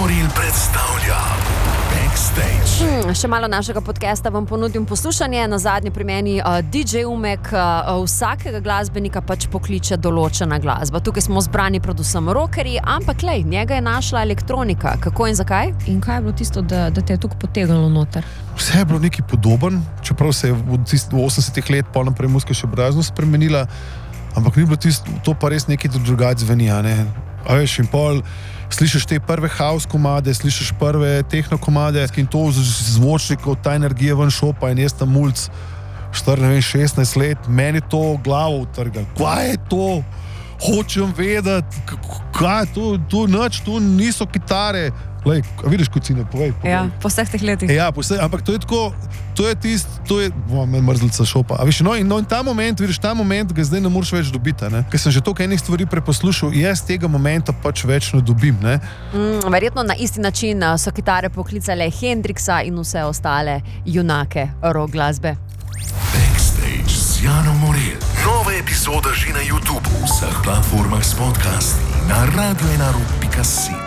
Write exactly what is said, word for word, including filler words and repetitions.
Moril predstavlja Backstage. Hmm, še malo našega podcasta vam ponudim poslušanje. Na zadnje pri meni uh, D J Umek, uh, vsakega glasbenika pač pokliče določena glasba. Tukaj smo zbrani predvsem rockerji, ampak lej, njega je našla elektronika. Kako in zakaj? In kaj je bilo tisto, da, da te je tukaj potegnilo noter? Vse je bilo nekaj podoben, čeprav se je v, tist, v osemdesetih let pol naprej muzika še obrazno spremenila, ampak ni bilo tisto, to pa res nekaj drugače zveni, a ne? A veš, in pol slišiš te prve house komade, slišiš prve techno komade in to z zvočnikov, ta energija ven šopa in jaz tam mulc star, ne vem, šestnajst let, meni to glavo utrgal. Kaj je to? Hočem vedeti, kaj je to, to nič, to niso kitare. Lej, vidiš, Kucine, povej, povej. Ja, po vseh teh letih. Ja, po vseh, ampak to je tako, to je tist, to je, bo, me mrzlica šopa. A viš, no in, no in ta moment, vidiš, ta moment ga zdaj ne moreš več dobiti, ne? Ker sem že toliko enih stvari preposlušal, jaz tega momenta pač več ne dobim, ne? Mm, verjetno na isti način so kitare poklicale Hendrixa in vse ostale junake rock glasbe. Backstage z Jano Moril. Nova epizoda že na YouTube, v vseh platformah s podcasti, na radio ena rock pika si.